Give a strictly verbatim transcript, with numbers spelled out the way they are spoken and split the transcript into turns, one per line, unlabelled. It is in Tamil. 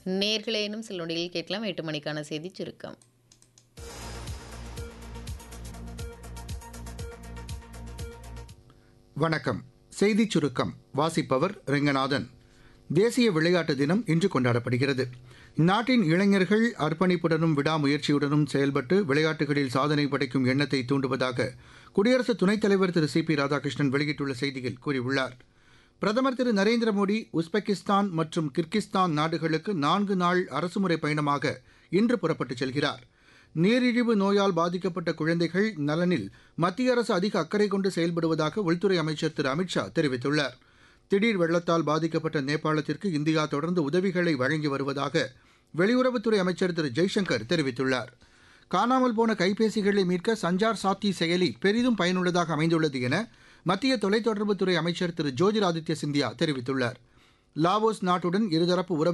நேர்களேனும் சில நொடியில் கேட்கலாம் எட்டு மணிக்கான செய்தி சுருக்கம்.
வணக்கம். செய்திச் சுருக்கம் வாசிப்பவர் ரெங்கநாதன். தேசிய விளையாட்டு தினம் இன்று கொண்டாடப்படுகிறது. நாட்டின் இளைஞர்கள் அர்ப்பணிப்புடனும் விடாமுயற்சியுடனும் செயல்பட்டு விளையாட்டுகளில் சாதனை படைக்கும் எண்ணத்தை தூண்டுவதாக குடியரசு துணைத் தலைவர் திரு சி பி ராதாகிருஷ்ணன் வெளியிட்டுள்ள செய்தியில் கூறியுள்ளார். பிரதமர் திரு நரேந்திர மோடி உஸ்பெகிஸ்தான் மற்றும் கிர்கிஸ்தான் நாடுகளுக்கு நான்கு நாள் அரசுமுறை பயணமாக இன்று புறப்பட்டுச் செல்கிறார். நீரிழிவு நோயால் பாதிக்கப்பட்ட குழந்தைகள் நலனில் மத்திய அரசு அதிக அக்கறை கொண்டு செயல்படுவதாக உள்துறை அமைச்சர் திரு அமித்ஷா தெரிவித்துள்ளார். திடீர் வெள்ளத்தால் பாதிக்கப்பட்ட நேபாளத்திற்கு இந்தியா தொடர்ந்து உதவிகளை வழங்கி வருவதாக வெளியுறவுத்துறை அமைச்சர் திரு ஜெய்சங்கர் தெரிவித்துள்ளார். காணாமல் போன கைபேசிகளை மீட்க சஞ்சார் சாத்தி செயலி பெரிதும் பயனுள்ளதாக அமைந்துள்ளது என மத்திய தொலைத்தொடர்புத்துறை அமைச்சர் திரு ஜோதிராதித்ய சிந்தியா தெரிவித்துள்ளார். லாவோஸ் நாட்டுடன் இருதரப்பு உறவு